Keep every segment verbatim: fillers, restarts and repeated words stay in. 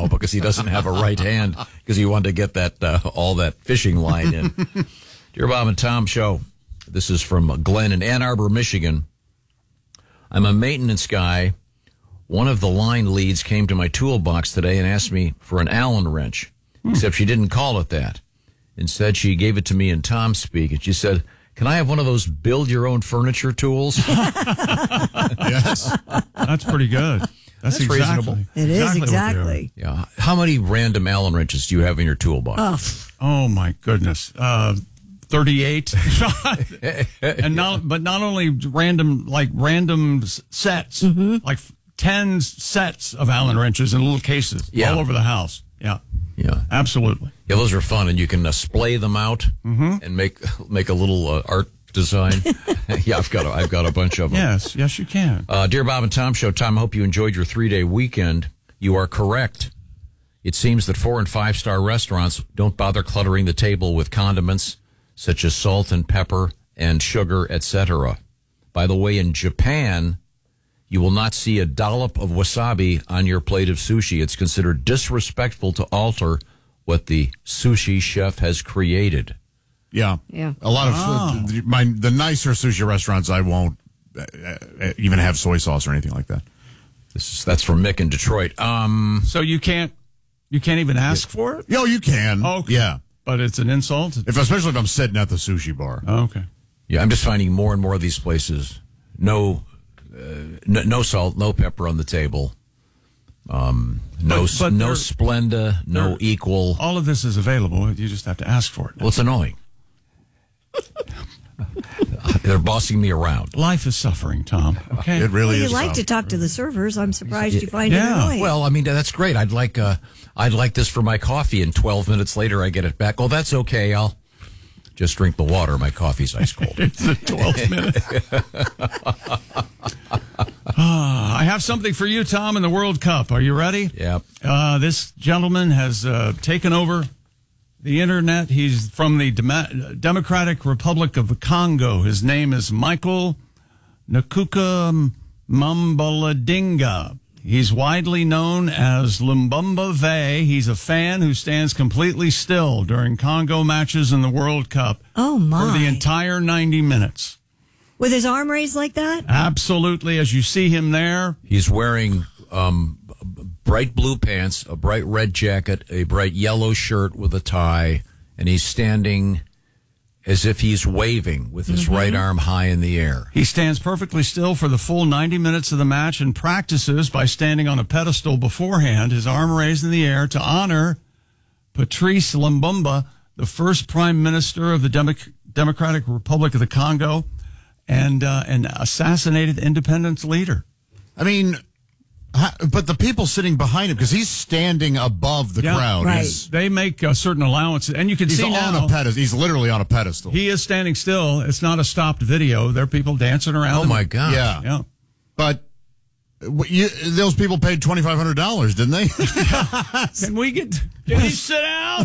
now because he doesn't have a right hand because he wanted to get that uh, all that fishing line in. Dear Bob and Tom Show, this is from Glenn in Ann Arbor, Michigan. I'm a maintenance guy. One of the line leads came to my toolbox today and asked me for an Allen wrench, hmm. except she didn't call it that. Instead, she gave it to me in Tom speak, and she said, "Can I have one of those build-your-own furniture tools?" Yes. That's pretty good. That's, That's exactly, reasonable. It is, exactly. exactly. Yeah. How many random Allen wrenches do you have in your toolbox? Oh, Oh, my goodness. Uh, thirty-eight. and not, but not only random, like random s- sets, Mm-hmm. like ten sets of Allen wrenches in little cases Yeah. all over the house. Yeah, Yeah. absolutely. Yeah, those are fun, and you can uh, splay them out and make make a little uh, art design. Yeah, I've got a, I've got a bunch of them. Yes, yes, you can. Uh, Dear Bob and Tom Show, Tom, I hope you enjoyed your three-day weekend. You are correct. It seems that four- and five-star restaurants don't bother cluttering the table with condiments such as salt and pepper and sugar, et cetera. By the way, in Japan, you will not see a dollop of wasabi on your plate of sushi. It's considered disrespectful to alter what the sushi chef has created. Yeah. Yeah. A lot of uh, the, my the nicer sushi restaurants, I won't uh, uh, even have soy sauce or anything like that. This is, that's from Mick in Detroit. Um, So you can't, you can't even ask for it? Yo, you can. Oh, okay. Yeah. But it's an insult? If especially if I'm sitting at the sushi bar. Oh, okay. yeah, I'm just finding more and more of these places. No, uh, no, no salt, no pepper on the table. Um, no, But- but no they're- Splenda, no they're- Equal. All of this is available. You just have to ask for it. Well, it's annoying. They're bossing me around. Life is suffering, Tom. Okay. It really well, you is. like tough. to talk to the servers. I'm surprised you find Yeah. it annoying. Well, I mean, that's great. I'd like, uh, I'd like this for my coffee, and twelve minutes later I get it back. Oh, that's okay. I'll just drink the water. My coffee's ice cold. It's the twelfth minute. Ah, I have something for you, Tom, in the World Cup. Are you ready? Yep. Uh, this gentleman has uh, taken over the internet. He's from the Dem- Democratic Republic of the Congo. His name is Michael Nakuka Mambaladinga. He's widely known as Lumbumba Vey. He's a fan who stands completely still during Congo matches in the World Cup oh, my. for the entire ninety minutes. With his arm raised like that? Absolutely. As you see him there, He's wearing um, bright blue pants, a bright red jacket, a bright yellow shirt with a tie, and he's standing as if he's waving with his Mm-hmm. right arm high in the air. he stands perfectly still for the full ninety minutes of the match and practices by standing on a pedestal beforehand, his arm raised in the air to honor Patrice Lumumba, the first prime minister of the Demo- Democratic Republic of the Congo and uh, an assassinated independence leader. I mean, ha- but the people sitting behind him, because he's standing above the Yeah, crowd. right. He's, They make a certain allowances, and you can he's see on now a pedestal. He's literally on a pedestal. he is standing still. It's not a stopped video. There are people dancing around. Oh, him. my God. yeah. Yeah. But w- you, those people paid twenty-five hundred dollars, didn't they? Can we get? Can he sit down?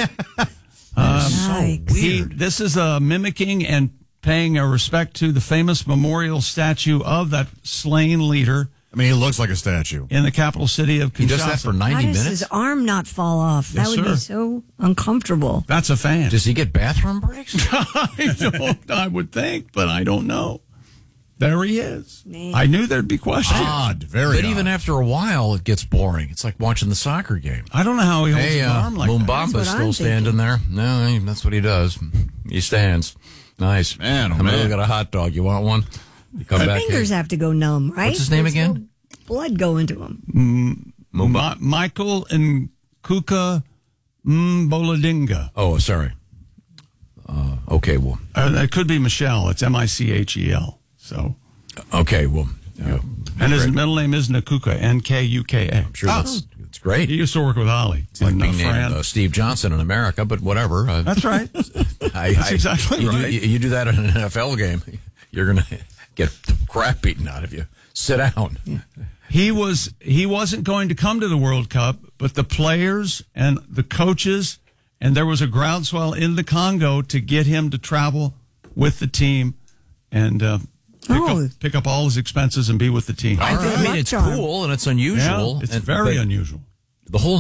Yikes. He, this is a mimicking and paying a respect to the famous memorial statue of that slain leader I mean, he looks like a statue. in the capital city of Kinshasa. He does that for How ninety does minutes? his arm not fall off? Yes, that would sir. be so uncomfortable. That's a fan. Does he get bathroom breaks? I don't. I would think, but I don't know. There he is. Man. I knew there'd be questions. Odd, very But odd. even after a while, it gets boring. It's like watching the soccer game. I don't know how he holds Hey, his uh, arm like that. That's Mumbamba's what still I'm standing there. No, he- that's what he does. He stands. Nice. Man, oh, I'm man. gonna got a hot dog. You want one? You come His back. fingers here. have to go numb, right? What's his name There's again? no blood going to him. Ma- Michael and Kuka Mboladinga. Oh, sorry. Uh, okay, well, Uh, that could be Michelle. It's M I C H E L. So, okay, well. Uh, and his great. middle name is Nakuka, N K U K A. I'm sure that's it's great. He used to work with Ollie. It's like in, uh, being named France. uh, Steve Johnson in America, but whatever. Uh, That's right. I, That's I- exactly you right. Do, you, you do that in an N F L game, you're going to get the crap beaten out of you. Sit down. He was he wasn't going to come to the World Cup, but the players and the coaches, and there was a groundswell in the Congo to get him to travel with the team and uh, pick, Oh. up, pick up all his expenses and be with the team. I, Good I mean, luck, it's John. cool and it's Yeah, unusual. it's and- very but unusual. The whole